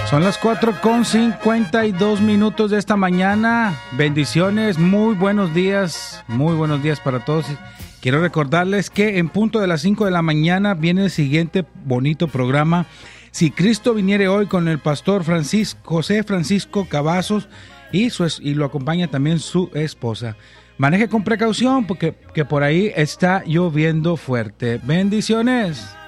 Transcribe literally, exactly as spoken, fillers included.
Son las cuatro con cincuenta y dos minutos de esta mañana. Bendiciones, muy buenos días, muy buenos días para todos. Quiero recordarles que en punto de las cinco de la mañana viene el siguiente bonito programa. Si Cristo viniere hoy, con el pastor Francisco, José Francisco Cavazos y, su, y lo acompaña también su esposa. Maneje con precaución porque que por ahí está lloviendo fuerte. Bendiciones.